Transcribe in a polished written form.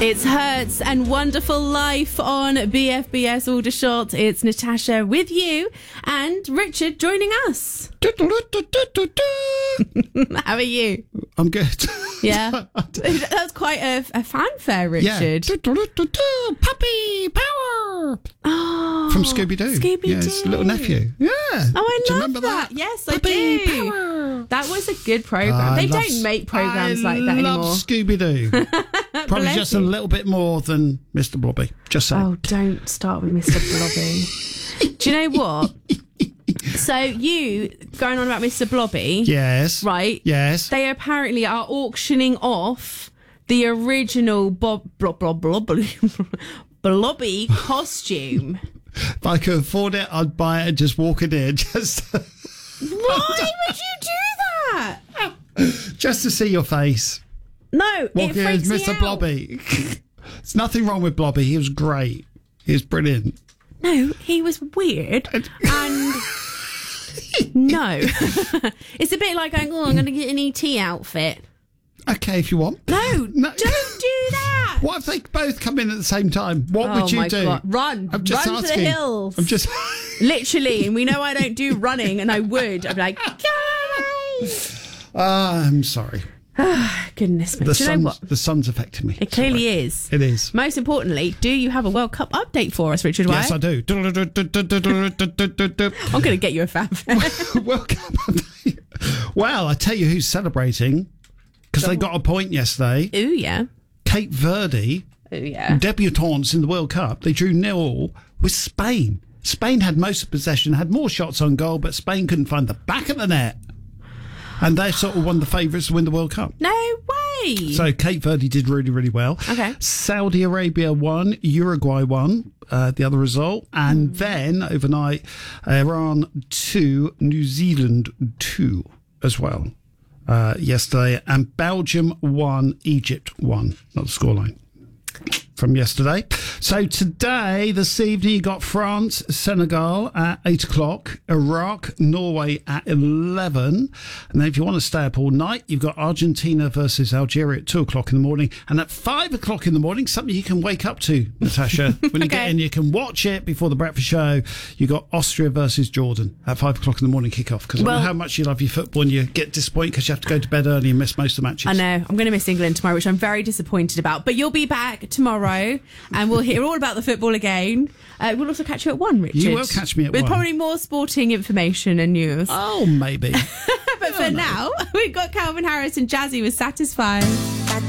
It's Hertz and Wonderful Life on BFBS Aldershot. It's Natasha with you and Richard joining us. How are you? I'm good. Yeah. That's quite a fanfare, Richard. Yeah. Puppy power. Oh, from Scooby-Doo. Scooby-Doo. Yeah, it's little nephew. Yeah. Oh, I do you love remember that. Yes, Puppy I do. Power. That was a good programme. They don't make programmes like that anymore. I love Scooby-Doo. Probably Bless just you. a little bit more than Mr. Blobby. Just saying. Oh, don't start with Mr. Blobby. Do you know what? So you going on about Mr. Blobby? Yes. Right. Yes. They apparently are auctioning off the original Blobby costume. If I could afford it, I'd buy it and just walk it in. Just Why would you do that? just to see your face. No, Walk it in, freaks me Mr. out. Blobby. There's nothing wrong with Blobby. He was great. He was brilliant. No, he was weird and no. It's a bit like going, oh, I'm going to get an ET outfit. Okay, if you want. No, No. don't do that. What if they both come in at the same time? What would you do? God. Run. I'm just Run to the asking. hills. I'm just. Literally, and we know I don't do running, and I would. I'd be like, guys. I'm sorry. Goodness me. Do you know what? The sun's affecting me. It clearly Sorry. is. It is. Most importantly, do you have a World Cup update for us, Richard White? Yes, I do. I'm going to get you a fanfare. Welcome. Well, I tell you who's celebrating because they got a point yesterday. Ooh, yeah. Cape Verde, Ooh, yeah. debutantes in the World Cup. They drew 0-0 with Spain. Spain had most of possession, had more shots on goal, but Spain couldn't find the back of the net. And they're sort of one of the favourites to win the World Cup. No way. So Cape Verde did really, really well. Okay. Saudi Arabia won, Uruguay won, the other result. And then overnight, Iran 2, New Zealand 2 as well yesterday. And Belgium 1, Egypt 1. Not the scoreline from yesterday. So today, this evening, you got France, Senegal at 8 o'clock, Iraq, Norway at 11. And then if you want to stay up all night, you've got Argentina versus Algeria at 2 o'clock in the morning. And at 5 o'clock in the morning, something you can wake up to, Natasha. When you get in, you can watch it before the breakfast show. You got Austria versus Jordan at 5 o'clock in the morning kickoff. Because I know how much you love your football and you get disappointed because you have to go to bed early and miss most of the matches. I know. I'm going to miss England tomorrow, which I'm very disappointed about. But you'll be back tomorrow and we'll hear all about the football again. We'll also catch you at 1, Richard. You will catch me at 1. With probably more sporting information and news. Oh, maybe. But for now, we've got Calvin Harris and Jazzy with Satisfied.